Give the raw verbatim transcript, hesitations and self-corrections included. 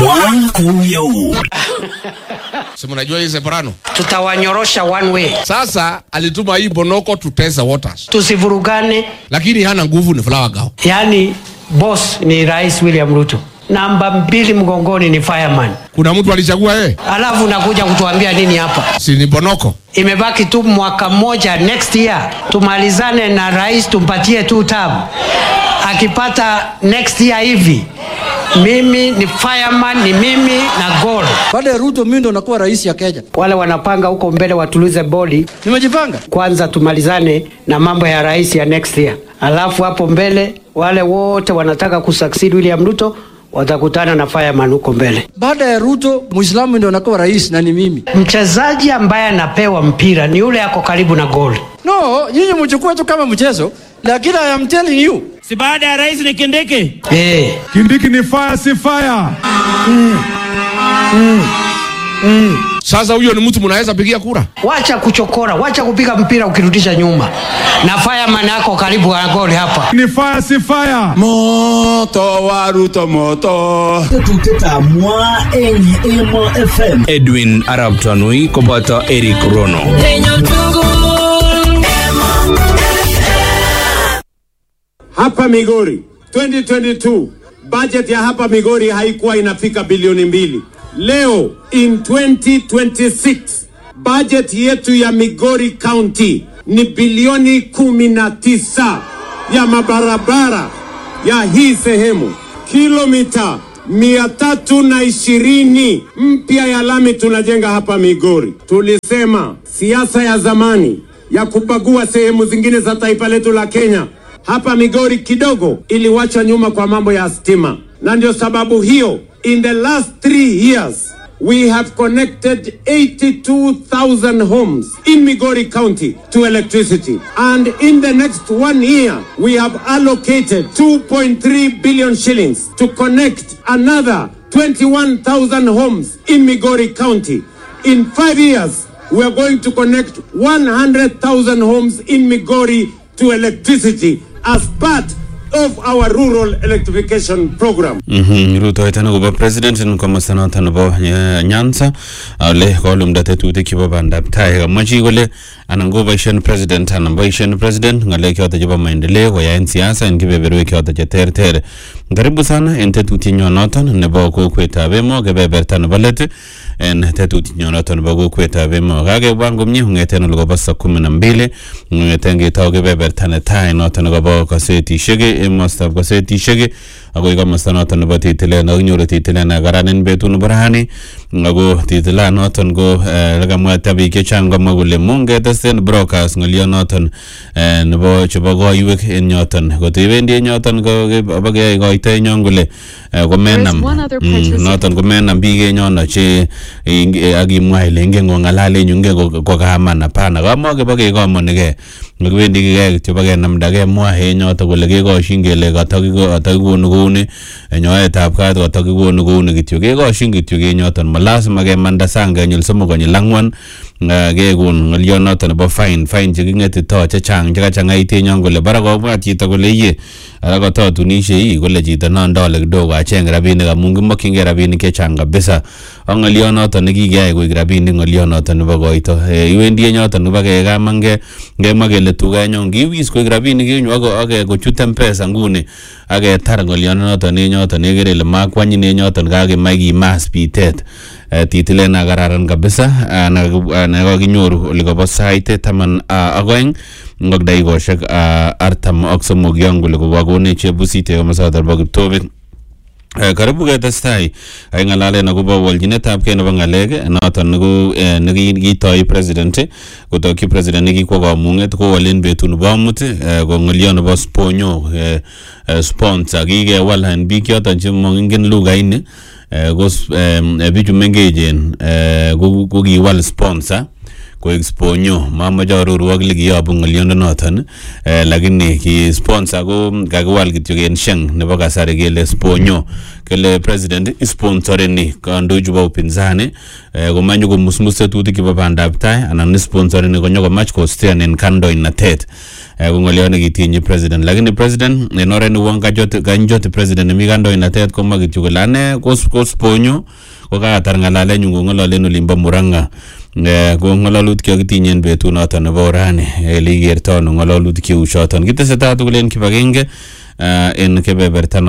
Mwakuyo. Si mnajua hii Soprano? Tutawanyorosha one way. Sasa alituma hii Bonoko to test the waters. Tusivurugane. Lakini hana nguvu ni Flower Girl. Yaani boss ni Rais William Ruto. Namba mbili mgongoni ni fireman. Kuna mtu alichagua yeye? Alafu unakuja kutuambia nini hapa? Si ni Bonoko. Imebaki tu mwaka mmoja next year. Tumalizane na rais tumpatie tu term. Akipata next year hivi. Mimi ni fireman, ni mimi na goal. Baada ya Ruto mimi ndo nakuwa rais ya Kenya. Wale wanapanga huko mbele watulize body. Nimejipanga. Kwanza tumalizane na mambo ya rais ya next year. Alafu hapo mbele wale wote wanataka kusucceed William Ruto watakutana na fireman huko mbele. Baada ya Ruto Muislamu ndo anakuwa rais na ni mimi. Mchezaji ambaye anapewa mpira ni yule yako karibu na goal. No, nyinyi mchukue tu kama mchezo, lakini I am telling you. Si baada ya rais ni Kindiki? Eh. Kindiki ni fire si fire. Mm. Mm. Mm. Sasa huyo ni mtu mnaweza pigia kura? Wacha kuchokora, wacha kupiga mpira ukirudisha nyuma. Na fireman yako karibu na goal hapa. Ni fire si fire. Moto wa Ruto moto. Tuteta mwa enyi emo F M. Edwin Arab Tanui koboto Eric Rono. Hapa Migori twenty twenty-two budget ya hapa Migori haikuwa inafika bilioni mbili. Leo in twenty twenty-six budget yetu ya Migori County ni bilioni kumi na tisa ya mabarabara ya hii sehemu. Kilomita mia tatu na ishirini mpya ya lami tunajenga hapa Migori. Tulisema siasa ya zamani ya kubagua sehemu zingine za taifa letu la Kenya hapa Migori kidogo iliwacha nyuma kwa mambo ya stima. Na ndio sababu hiyo in the last three years we have connected eighty-two thousand homes in Migori County to electricity. And in the next one year we have allocated two point three billion shillings to connect another twenty-one thousand homes in Migori County. In five years we are going to connect one hundred thousand homes in Migori to electricity as part of our rural electrification program. Mhm, Ruto itana go president in komasana tan bo Nyanza ale kolum date tuti kibo banda tai maji gole anango vision president anango vision president ngale kyota jiba maendeleo ya siasa ngibe berwe kyota ter ter karibu sana ente tuti nyonoton ne bo ko kweta bemo gebe bertan balete en tetuti nyonoton bo ko kweta bemo gage bango mnyi ngete no go basa kumi na mbili ngete ngeta gebe bertan tai noton go bo kaseti shege Master Goseti Shege ago ga masana no batitile na nyoro titile na garanen betun burhani ago titila noton go laga mwata bi ke changa magule munge tasen broadcast ngaliyo noton no bo chobago yuek en nyoton go tibendi nyoton go abage go ite nyongule go menam noton go menam bige nyono che agi mwaile ngengo ngalale nyunge go kama na pana ga mo ge bage go monege ngwendi ge chobage namdage mwa he nyoto go lege go shingele gatagigo atagunu gune enyoet ab kat gatagigo gune kityo ge go shingityo ge nyoton malas mage manda sanga nyul somo go nyilangwan ge gun ngaliyo noton bo fine fine jigingeti to cha chang jaga changa ite nyongole barago bwa chito go leye arago to tunishe yi go le chito non dole kidogo acheng rabini ga mungu mokinge rabini ke changa besa ngaliyo noton gi ge go rabini ngaliyo noton bo go ito iwendi nyoton bo ge ga mange ge magele tuga nyongi wis go rabini ge nywago age go chutem pesa ngune age tar ngaliyo noton ni nyoton ne gere le makwanyi ne nyoton ga ge magi mas pitet titile na gararan kabisa na na ginyoru ligo site taman agoeng ngogdai go shek artam oksomo gyangu ligo wagone chebusite masada bagtobe karibu ga tastai ay ngalale na gubo waljine tapke na bangalege noton nugo nigi gitoy president ko to ki president nigi ko ga munget ko walen betun bamut go ngalion bo sponyo sponsor gige walhan bi kyo tan chimo ngin lugaine go biju mengejen go go gi wal sponsor koek sponyo mamache arorwok le kiyobu ng'oliondonoton eh, lakini ki sponsor ko kakiwal kityo en sheng nebo kasari kele sponyo kele president isponsoreni kandoik chebo upinzani eh, komanyo komusmus tetutik chebo bandab tai anan sponsoreni konyo komach kostean en kandoinatet eh, ko ng'olio nekitinyi president lakini president en oret ne won kajot kanjot president mi kandoinatet koma kityo kole ane ko sponyo ko kakatar ng'alalenyu ng'ololen olimbo Murang'a eh, ko ng'alalutik kitinyen betunoton nebo rani ele ikerto ng'alalutik cheu choton kitesetai tugul en kibagenge en kebeberta